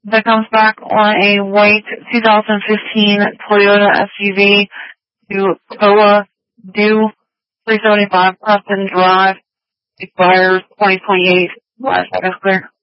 that comes back on a white 2015 Toyota SUV to Koa due 375 Preston Drive. Expires 2028. Last clear.